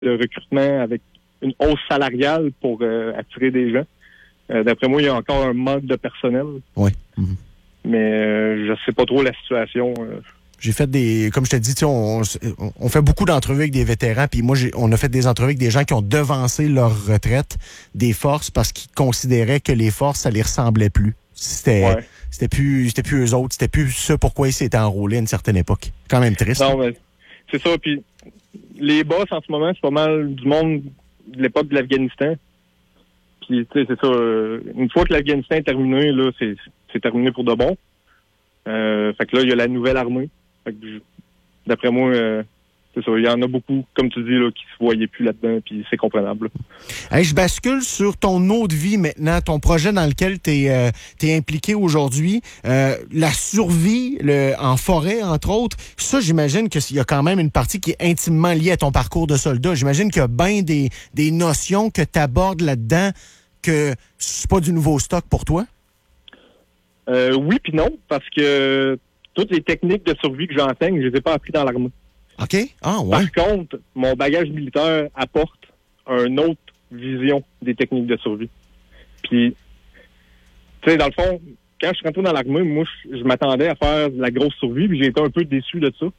le recrutement avec une hausse salariale pour attirer des gens. D'après moi, il y a encore un manque de personnel. Oui. Mais je sais pas trop la situation. J'ai fait comme je te dis, on fait beaucoup d'entrevues avec des vétérans, puis moi, on a fait des entrevues avec des gens qui ont devancé leur retraite des forces parce qu'ils considéraient que les forces, ça les ressemblait plus. C'était plus eux autres, c'était plus ce pourquoi ils s'étaient enrôlés à une certaine époque. Quand même triste. Non, mais c'est ça. Puis les boss en ce moment, c'est pas mal du monde de l'époque de l'Afghanistan. Puis tu sais, c'est ça. Une fois que l'Afghanistan est terminé, là, c'est terminé pour de bon. Fait que là, il y a la nouvelle armée. Fait que, d'après moi, c'est ça. Il y en a beaucoup, comme tu dis, là, qui se voyaient plus là-dedans, puis c'est comprenable. Hey, je bascule sur ton autre vie maintenant, ton projet dans lequel tu es impliqué aujourd'hui. La survie en forêt, entre autres. Ça, j'imagine qu'il y a quand même une partie qui est intimement liée à ton parcours de soldat. J'imagine qu'il y a bien des notions que tu abordes là-dedans que c'est pas du nouveau stock pour toi. Oui puis non, parce que toutes les techniques de survie que j'enseigne, je les ai pas appris dans l'armée. OK. Ah, ouais. Par contre, mon bagage militaire apporte une autre vision des techniques de survie. Puis, tu sais, dans le fond, quand je suis rentré dans l'armée, moi, je m'attendais à faire de la grosse survie, puis j'ai été un peu déçu de ça.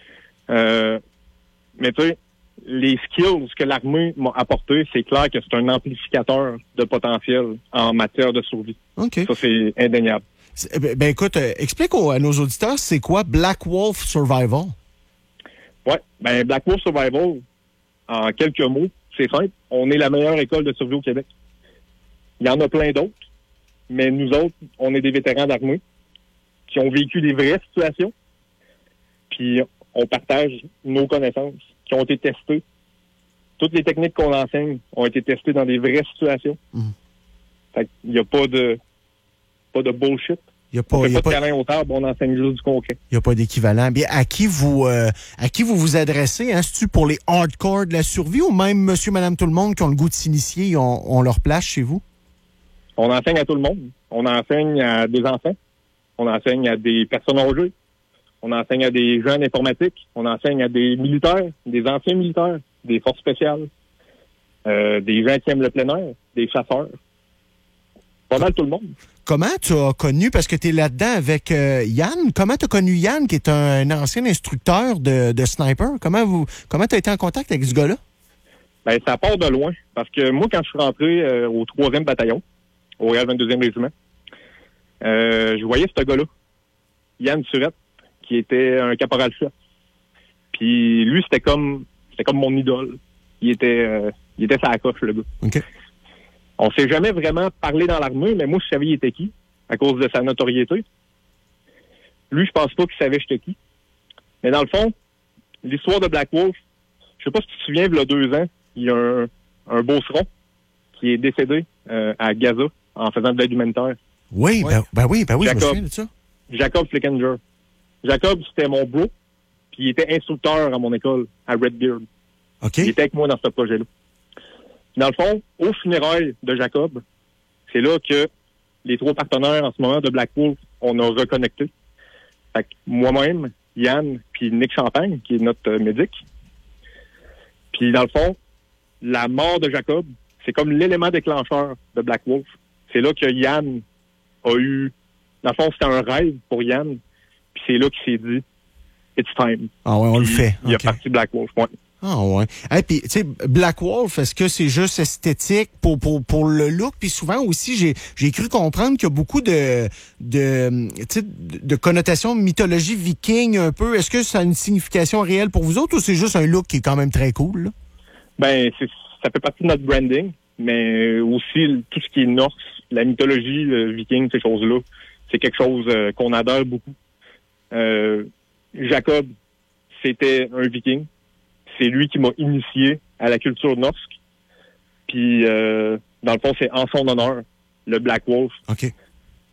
Mais tu sais, les skills que l'armée m'a apporté, c'est clair que c'est un amplificateur de potentiel en matière de survie. OK. Ça, c'est indéniable. Ben écoute, explique à nos auditeurs, c'est quoi Black Wolf Survival? Ouais, ben Black Wolf Survival, en quelques mots, c'est simple. On est la meilleure école de survie au Québec. Il y en a plein d'autres, mais nous autres, on est des vétérans d'armée qui ont vécu des vraies situations, puis on partage nos connaissances qui ont été testées. Toutes les techniques qu'on enseigne ont été testées dans des vraies situations. Fait qu'il n'y a pas de bullshit. Il n'y a pas de câlin au table, on enseigne juste du concret. Il n'y a pas d'équivalent. Bien, à qui vous vous adressez? Hein? C'est-tu pour les hardcore de la survie ou même monsieur, madame, tout le monde qui ont le goût de s'initier, ils ont leur place chez vous? On enseigne à tout le monde. On enseigne à des enfants. On enseigne à des personnes âgées. On enseigne à des jeunes informatiques. On enseigne à des militaires, des anciens militaires, des forces spéciales, des gens qui aiment le plein air, des chasseurs. Pas mal tout le monde. Comment tu as connu, parce que tu es là-dedans avec Yann, comment tu as connu Yann, qui est un ancien instructeur de sniper? Comment tu as été en contact avec ce gars-là? Ben, ça part de loin. Parce que moi, quand je suis rentré au 3e bataillon, au Royal 22e Régiment, je voyais ce gars-là, Yann Surette, qui était un caporal-chef. Puis lui, c'était comme mon idole. Il était sa coche, le gars. OK. On s'est jamais vraiment parlé dans l'armée, mais moi, je savais il était qui, à cause de sa notoriété. Lui, je pense pas qu'il savait j'étais qui. Mais dans le fond, l'histoire de Black Wolf, je sais pas si tu te souviens, il y a 2 ans, il y a un beauceron qui est décédé à Gaza en faisant de l'aide humanitaire. Oui, ouais. ben oui, Jacob, je me souviens de ça. Jacob Flickinger. Jacob, c'était mon bro, puis il était instructeur à mon école, à Redbeard. OK. Il était avec moi dans ce projet-là. Dans le fond, au funérailles de Jacob, c'est là que les 3 partenaires en ce moment de Black Wolf, on a reconnecté. Fait que moi-même, Yann, puis Nick Champagne, qui est notre médic. Puis dans le fond, la mort de Jacob, c'est comme l'élément déclencheur de Black Wolf. C'est là que Yann a eu... Dans le fond, c'était un rêve pour Yann. Puis c'est là qu'il s'est dit « It's time ». Ah ouais, on le fait. Il a parti Black Wolf, ouais. Ah ouais. Et puis tu sais, Black Wolf, est-ce que c'est juste esthétique pour le look? Puis souvent aussi, j'ai cru comprendre qu'il y a beaucoup de connotations mythologie viking un peu. Est-ce que ça a une signification réelle pour vous autres ou c'est juste un look qui est quand même très cool, là? Ben, ça fait partie de notre branding, mais aussi tout ce qui est norse, la mythologie viking, ces choses-là, c'est quelque chose qu'on adore beaucoup. Jacob, c'était un viking. C'est lui qui m'a initié à la culture norse. Puis, dans le fond, c'est en son honneur, le Black Wolf. OK.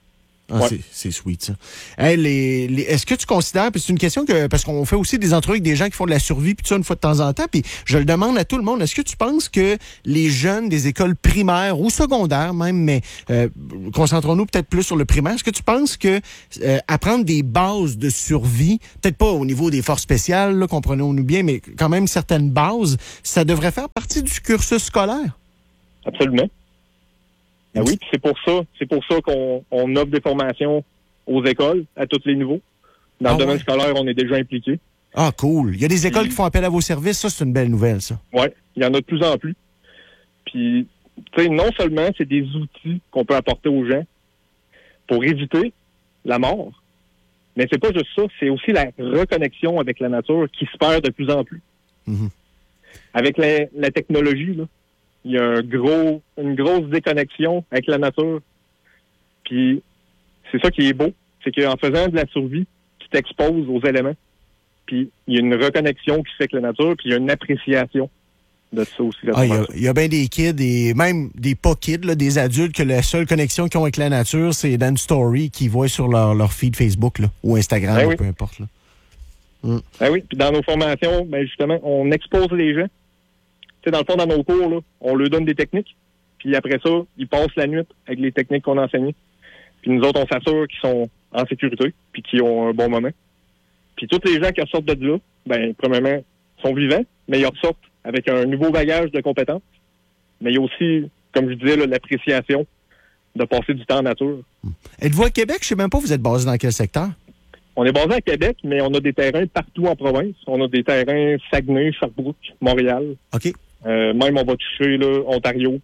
Ah, Ouais. c'est sweet, ça. Hey, est-ce que tu considères, puis c'est une question que, parce qu'on fait aussi des entrevues avec des gens qui font de la survie, puis ça, une fois de temps en temps, puis je le demande à tout le monde, est-ce que tu penses que les jeunes des écoles primaires ou secondaires même, mais concentrons-nous peut-être plus sur le primaire, est-ce que tu penses que apprendre des bases de survie, peut-être pas au niveau des forces spéciales, là, comprenons-nous bien, mais quand même certaines bases, ça devrait faire partie du cursus scolaire? Absolument. Ben oui, puis c'est pour ça qu'on offre des formations aux écoles à tous les niveaux. Dans le domaine scolaire, on est déjà impliqué. Ah, cool. Il y a des écoles qui font appel à vos services. Ça, c'est une belle nouvelle, ça. Oui, il y en a de plus en plus. Puis, tu sais, non seulement c'est des outils qu'on peut apporter aux gens pour éviter la mort, mais c'est pas juste ça, c'est aussi la reconnexion avec la nature qui se perd de plus en plus. Mm-hmm. Avec la technologie, là, il y a une grosse déconnexion avec la nature. Puis c'est ça qui est beau, c'est qu'en faisant de la survie, tu t'exposes aux éléments. Puis il y a une reconnexion qui se fait avec la nature, puis il y a une appréciation de ça aussi. Il y a bien des kids, et même des pas kids, là, des adultes, que la seule connexion qu'ils ont avec la nature, c'est dans une story qu'ils voient sur leur feed Facebook là, ou Instagram, ben ou oui. peu importe. Là. Ben oui, puis dans nos formations, ben justement, on expose les gens. Tu sais, dans le fond, dans nos cours, là, on leur donne des techniques, puis après ça, ils passent la nuit avec les techniques qu'on a enseignées. Puis nous autres, on s'assure qu'ils sont en sécurité, puis qu'ils ont un bon moment. Puis tous les gens qui ressortent de là, ben premièrement, sont vivants, mais ils ressortent avec un nouveau bagage de compétences. Mais il y a aussi, comme je disais, là, l'appréciation de passer du temps en nature. Êtes-vous à Québec? Je sais même pas, vous êtes basé dans quel secteur? On est basé à Québec, mais on a des terrains partout en province. On a des terrains Saguenay, Sherbrooke, Montréal. OK. Même on va toucher là, Ontario.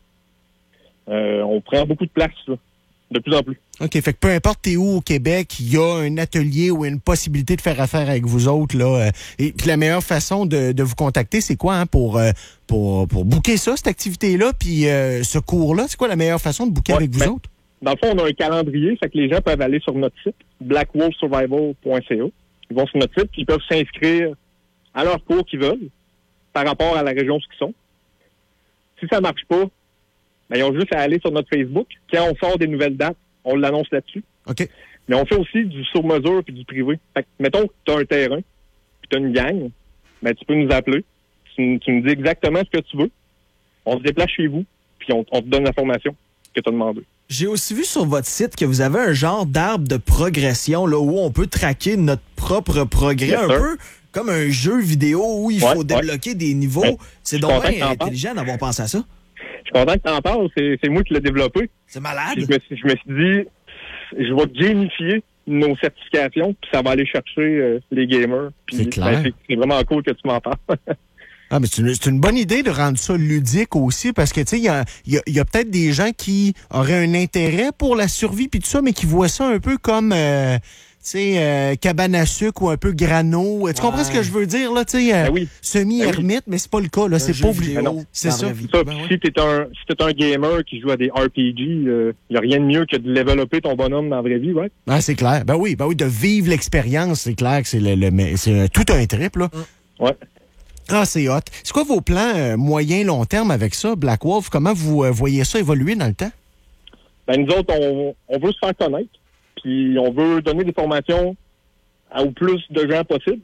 On prend beaucoup de place, là, de plus en plus. OK, fait que peu importe t'es où au Québec, il y a un atelier ou une possibilité de faire affaire avec vous autres. Là, et puis la meilleure façon de vous contacter, c'est quoi hein, pour booker ça, cette activité-là, puis ce cours-là? C'est quoi la meilleure façon de booker avec vous autres? Dans le fond, on a un calendrier, fait que les gens peuvent aller sur notre site, blackwolfsurvival.ca. Ils vont sur notre site, puis ils peuvent s'inscrire à leur cours qu'ils veulent, par rapport à la région où ils sont. Si ça marche pas, ben, ils ont juste à aller sur notre Facebook. Quand on sort des nouvelles dates, on l'annonce là-dessus. OK. Mais on fait aussi du sur-mesure puis du privé. Fait que, mettons que tu as un terrain, puis tu as une gang, ben, tu peux nous appeler. Tu nous dis exactement ce que tu veux. On se déplace chez vous, puis on te donne l'information que tu as demandé. J'ai aussi vu sur votre site que vous avez un genre d'arbre de progression là, où on peut traquer notre propre progrès, un peu comme un jeu vidéo où il faut débloquer des niveaux. Ouais. C'est donc bien intelligent d'avoir pensé à ça. Je suis content que tu en parles. C'est moi qui l'ai développé. C'est malade. Je me suis dit, je vais gamifier nos certifications, puis ça va aller chercher les gamers. Puis, c'est clair. Ben, c'est vraiment cool que tu m'en parles. Ah, mais c'est une bonne idée de rendre ça ludique aussi, parce que, tu sais, il y a peut-être des gens qui auraient un intérêt pour la survie puis tout ça, mais qui voient ça un peu comme, tu sais, cabane à sucre ou un peu grano. Tu comprends ce que je veux dire, là, tu sais, semi-ermite, mais c'est pas le cas, là, c'est pas obligé. C'est ça. Si t'es un gamer qui joue à des RPG, il y a rien de mieux que de développer ton bonhomme dans la vraie vie, ouais. Ah, c'est clair. Ben oui, de vivre l'expérience, c'est clair que c'est tout un trip, là. Ouais. Ah, c'est hot. C'est quoi vos plans moyen-long terme avec ça, Black Wolf? Comment vous voyez ça évoluer dans le temps? Ben, nous autres, on veut se faire connaître, puis on veut donner des formations au plus de gens possible.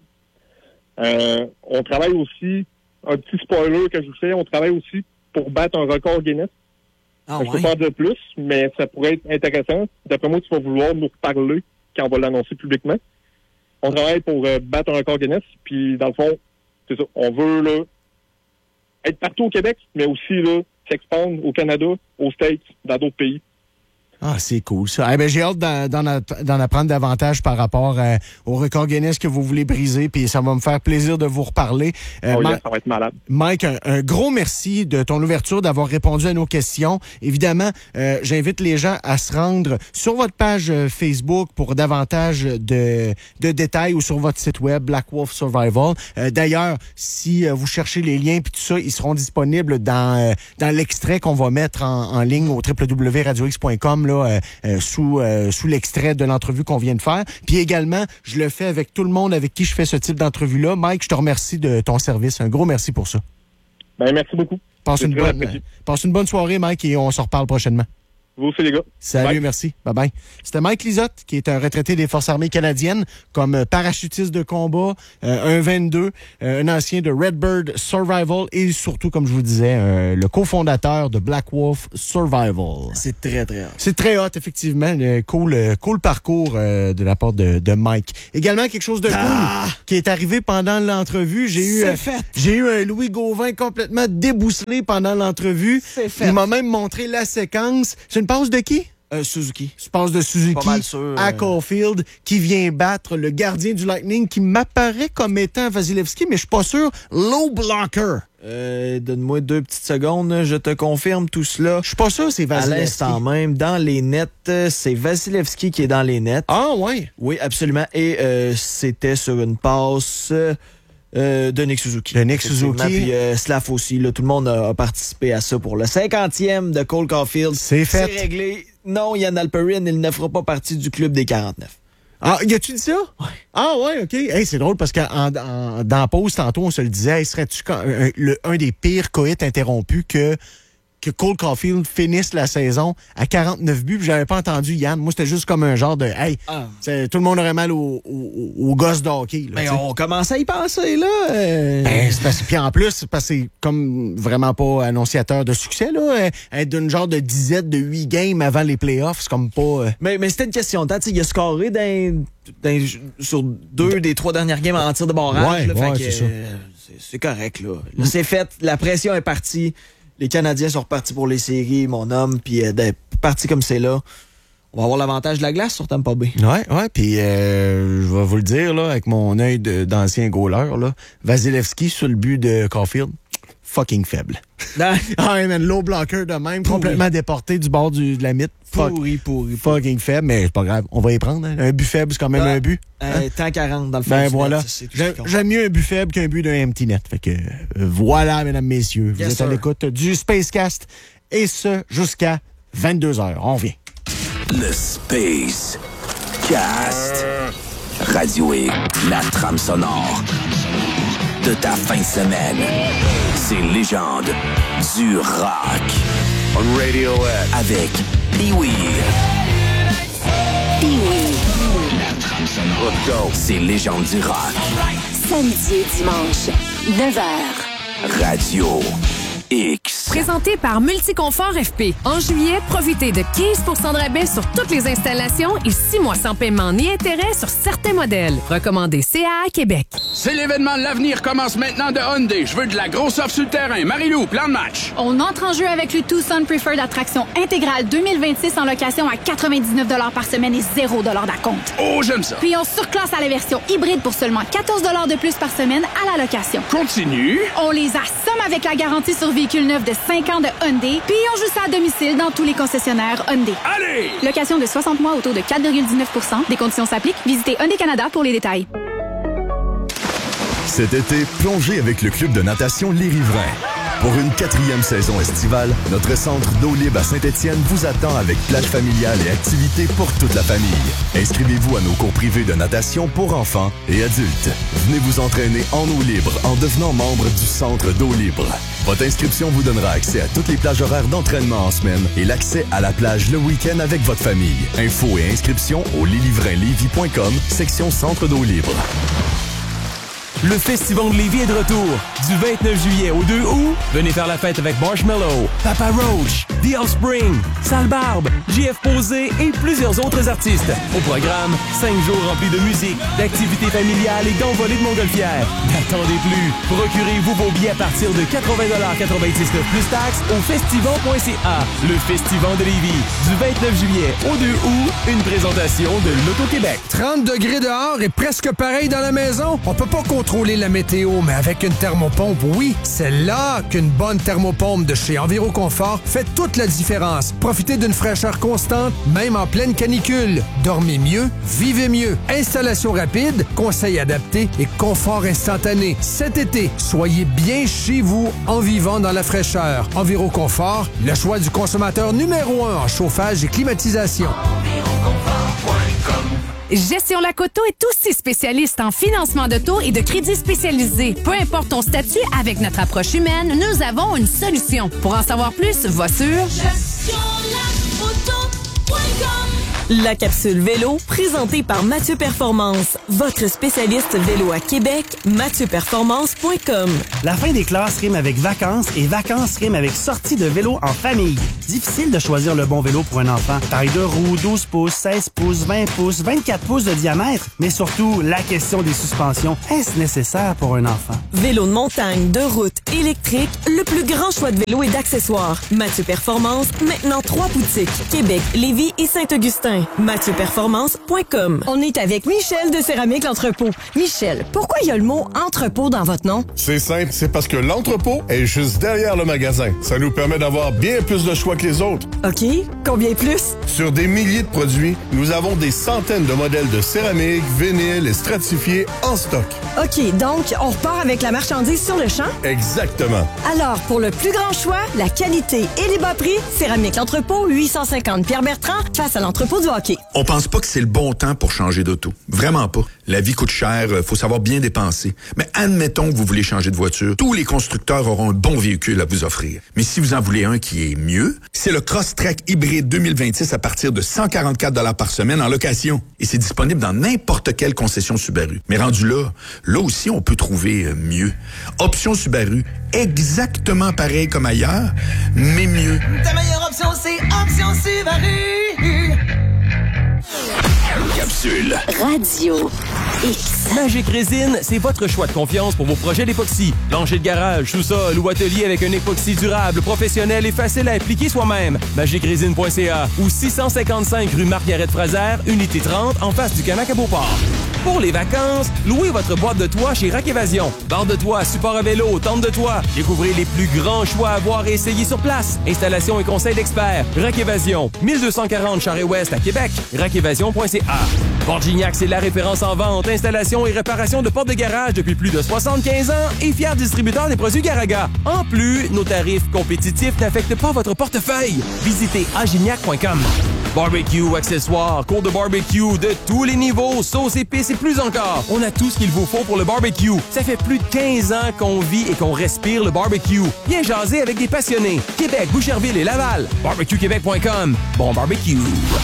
On travaille aussi, un petit spoiler que je vous fais, on travaille aussi pour battre un record Guinness. Je peux pas en dire plus, mais ça pourrait être intéressant. D'après moi, tu vas vouloir nous reparler quand on va l'annoncer publiquement. On travaille pour battre un record Guinness, puis dans le fond, c'est ça. On veut là, être partout au Québec, mais aussi là, s'expandre au Canada, aux States, dans d'autres pays. Ah, c'est cool, ça. Eh ben, j'ai hâte d'en apprendre davantage par rapport au record Guinness que vous voulez briser, puis ça va me faire plaisir de vous reparler. Ça va être malade. Mike, un gros merci de ton ouverture, d'avoir répondu à nos questions. Évidemment, j'invite les gens à se rendre sur votre page Facebook pour davantage de détails ou sur votre site web, Black Wolf Survival. D'ailleurs, si vous cherchez les liens puis tout ça, ils seront disponibles dans l'extrait qu'on va mettre en ligne au www.radiox.com. Là, sous l'extrait de l'entrevue qu'on vient de faire. Puis également, je le fais avec tout le monde avec qui je fais ce type d'entrevue-là. Mike, je te remercie de ton service. Un gros merci pour ça. Ben, merci beaucoup. Passe une bonne soirée, Mike, et on se reparle prochainement. Vous aussi, les gars. Salut, Bye. merci. Bye-bye. C'était Mike Lizotte, qui est un retraité des Forces armées canadiennes, comme parachutiste de combat, un 22, un ancien de Redbird Survival et surtout, comme je vous disais, le cofondateur de Black Wolf Survival. C'est très, très hot. C'est très hot, effectivement. Cool parcours de la part de Mike. Également, quelque chose de cool qui est arrivé pendant l'entrevue. J'ai eu un Louis Gauvin complètement débousselé pendant l'entrevue. C'est fait. Il m'a même montré la séquence. C'est une passe de qui? Suzuki. Je passe de Suzuki Pas mal sûr, à Caulfield qui vient battre le gardien du Lightning qui m'apparaît comme étant Vasilevski, mais je suis pas sûr. Low blocker. Donne-moi 2 petites secondes, je te confirme tout cela. Je suis pas sûr c'est À Vasilevski. l'instant même, dans les nets, c'est Vasilevski qui est dans les nets. Ah ouais? Oui, absolument. Et c'était sur une passe de Nick Suzuki. De Nick Suzuki. Puis Slav aussi. Là, tout le monde a participé à ça pour le 50e de Cole Caulfield. C'est fait. C'est réglé. Non, Yann Alperin, il ne fera pas partie du club des 49. Ah, y a-tu dit ça? Ouais. Ah ouais, OK. Hey, c'est drôle parce que dans la pause, tantôt, on se le disait, hey, serais-tu un des pires coïts interrompus que Cole Caulfield finisse la saison à 49 buts, puis j'avais pas entendu Yann. Moi, c'était juste comme un genre de hey, tout le monde aurait mal au gosse de hockey. Là, Mais t'sais. on commençait à y penser, là. Ben, puis en plus, c'est parce que c'est comme vraiment pas annonciateur de succès, là. Être d'une genre de disette de 8 games avant les playoffs, c'est comme pas. Mais c'était une question de temps. Il a scoré sur 2 des 3 dernières games en tir de barrage. Ouais, là, ouais, fait que, c'est ça. c'est correct. Là, c'est fait. La pression est partie. Les Canadiens sont repartis pour les séries, mon homme. Puis parti comme c'est là, on va avoir l'avantage de la glace sur Tampa Bay. Ouais, puis je vais vous le dire, là, avec mon œil d'ancien goaler, là, Vasilevski sur le but de Caulfield, fucking faible. Ah, man, low blocker de même, complètement déporté du bord de la mythe. Pourri. Fucking faible, mais c'est pas grave. On va y prendre. Hein. Un but faible, c'est quand même un but. Tant 40 dans le fond. Ben du voilà. net, c'est tout ce qui compte. J'aime mieux un but faible qu'un but d'un empty net. Fait que voilà, mesdames, messieurs. Vous Yes, êtes à sir. l'écoute du Spacecast. Et ce, jusqu'à 22h. On revient. Le Space Cast. Radio X, la trame sonore de ta fin de semaine. Ces légendes du rock. On Radio X. Avec Pee-Wee. Let's go. Ces légendes du rock. Samedi et dimanche, 9h. Radio X. Présenté par Multiconfort FP. En juillet, profitez de 15% de rabais sur toutes les installations et 6 mois sans paiement ni intérêt sur certains modèles. Recommandé CAA Québec. C'est l'événement de l'avenir commence maintenant de Hyundai. Je veux de la grosse offre sur le terrain. Marie-Lou, plan de match. On entre en jeu avec le Tucson Preferred Attraction intégrale 2026 en location à 99 $ par semaine et 0 $ d'acompte. Oh, j'aime ça. Puis on surclasse à la version hybride pour seulement 14 $ de plus par semaine à la location. Continue. On les assomme avec la garantie sur véhicule neuf de 5 ans de Hyundai, puis on joue ça à domicile dans tous les concessionnaires Hyundai. Allez! Location de 60 mois autour de 4,19 %. Des conditions s'appliquent. Visitez Hyundai Canada pour les détails. Cet été, plongez avec le club de natation Les Riverains. Pour une 4e saison estivale, notre centre d'eau libre à Saint-Étienne vous attend avec plage familiale et activités pour toute la famille. Inscrivez-vous à nos cours privés de natation pour enfants et adultes. Venez vous entraîner en eau libre en devenant membre du centre d'eau libre. Votre inscription vous donnera accès à toutes les plages horaires d'entraînement en semaine et l'accès à la plage le week-end avec votre famille. Infos et inscriptions au leslivrainslévis.com, section centre d'eau libre. Le Festival de Lévis est de retour. Du 29 juillet au 2 août, venez faire la fête avec Marshmello, Papa Roach, The Offspring, Sale Barbe, JF Posé et plusieurs autres artistes. Au programme, 5 jours remplis de musique, d'activités familiales et d'envolées de montgolfières. N'attendez plus. Procurez-vous vos billets à partir de 80,96 $ plus taxes au festival.ca. Le Festival de Lévis. Du 29 juillet au 2 août, une présentation de l'Auto-Québec. 30 degrés dehors et presque pareil dans la maison. On peut pas contrôler la météo, mais avec une thermopompe, oui, c'est là qu'une bonne thermopompe de chez Enviroconfort fait toute la différence. Profitez d'une fraîcheur constante, même en pleine canicule. Dormez mieux, vivez mieux. Installation rapide, conseils adaptés et confort instantané. Cet été, soyez bien chez vous en vivant dans la fraîcheur. Enviroconfort, le choix du consommateur numéro 1 en chauffage et climatisation. Gestion Lacoto est aussi spécialiste en financement d'auto et de crédit spécialisé. Peu importe ton statut, avec notre approche humaine, nous avons une solution. Pour en savoir plus, va sur Gestion Lacoto. La capsule vélo, présentée par Mathieu Performance, votre spécialiste vélo à Québec, MathieuPerformance.com. La fin des classes rime avec vacances et vacances rime avec sortie de vélo en famille. Difficile de choisir le bon vélo pour un enfant. Taille de roue, 12 pouces, 16 pouces, 20 pouces, 24 pouces de diamètre. Mais surtout, la question des suspensions. Est-ce nécessaire pour un enfant? Vélo de montagne, de route, électrique, le plus grand choix de vélos et d'accessoires. Mathieu Performance, maintenant 3 boutiques. Québec, Lévis et Saint-Augustin. MathieuPerformance.com. On est avec Michel de Céramique L'Entrepôt. Michel, pourquoi il y a le mot entrepôt dans votre nom? C'est simple, c'est parce que l'entrepôt est juste derrière le magasin. Ça nous permet d'avoir bien plus de choix que les autres. OK. Combien plus? Sur des milliers de produits, nous avons des centaines de modèles de céramique, vinyle et stratifiés en stock. OK, donc on repart avec la marchandise sur le champ? Exactement. Alors, pour le plus grand choix, la qualité et les bas prix, Céramique L'Entrepôt, 850 Pierre-Bertrand, face à l'entrepôt du hockey. On pense pas que c'est le bon temps pour changer d'auto. Vraiment pas. La vie coûte cher, faut savoir bien dépenser. Mais admettons que vous voulez changer de voiture. Tous les constructeurs auront un bon véhicule à vous offrir. Mais si vous en voulez un qui est mieux, c'est le Crosstrek hybride 2026 à partir de 144$ par semaine en location. Et c'est disponible dans n'importe quelle concession Subaru. Mais rendu là aussi, on peut trouver mieux. Option Subaru, exactement pareil comme ailleurs, mais mieux. Ta meilleure option, c'est Option Subaru. Capsule Radio X. Magic Résine, c'est votre choix de confiance pour vos projets d'époxy. Plancher de garage, sous-sol ou atelier avec un époxy durable, professionnel et facile à appliquer soi-même. MagicRésine.ca ou 655 rue Marguerite-Fraser, unité 30, en face du Canac à Beauport. Pour les vacances, louez votre boîte de toit chez Rack Évasion. Barre de toit, support à vélo, tente de toit. Découvrez les plus grands choix à voir et essayer sur place. Installation et conseil d'experts. Rack Évasion, 1240 Charest-Ouest à Québec. RackEvasion.ca. Borgignac, c'est la référence en vente, installation et réparation de portes de garage depuis plus de 75 ans et fier distributeur des produits Garaga. En plus, nos tarifs compétitifs n'affectent pas votre portefeuille. Visitez agignac.com. Barbecue, accessoires, cours de barbecue de tous les niveaux, sauces, épices et plus encore. On a tout ce qu'il vous faut pour le barbecue. Ça fait plus de 15 ans qu'on vit et qu'on respire le barbecue. Viens jaser avec des passionnés. Québec, Boucherville et Laval. BarbecueQuébec.com. Bon barbecue.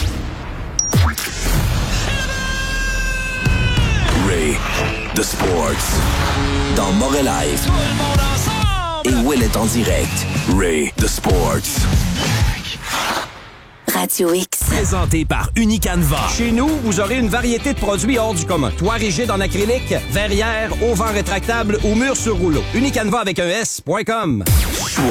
Ray, The Sports, dans Morel Live. Et Will est en direct. Ray, The Sports. Radio X. Présenté par Unicanva. Chez nous, vous aurez une variété de produits hors du commun. Toit rigide en acrylique, verrière, auvent rétractable ou mur sur rouleau. Unicanva avec un S.com.